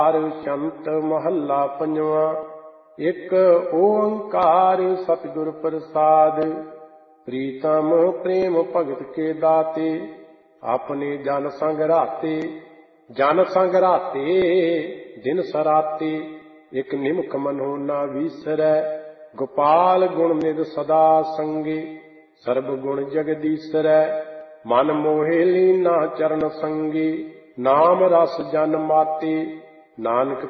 ਸ਼ੰਤ ਮਹੱਲਾ ਪੰਜਵਾਂ। ਇੱਕ ਓੰਕਾਰ ਸਤਿਗੁਰ ਪ੍ਰਸਾਦ। ਪ੍ਰੀਤਮ ਪ੍ਰੇਮ ਭਗਤ ਕੇ ਦਾਤੇ, ਆਪਣੇ ਜਨ ਸੰਗ ਰਾਤੇ। ਜਨ ਸੰਗ ਰਾਤੇ ਦਿਨ ਸਰਾਤੇ, ਇਕ ਨਿਮਖ ਮਨੋ ਨਾ ਵੀਸਰੈ। ਗੋਪਾਲ ਗੁਣ ਨਿਧ ਸਦਾ ਸੰਗੇ, ਸਰਬ ਗੁਣ ਜਗਦੀਸਰੈ। ਮਨ ਮੋਹਿ ਲੀਨਾ ਚਰਨ ਸੰਗੇ, ਨਾਮ ਰਸ ਜਨ ਮਾਤੇ। ਨਾਨਕ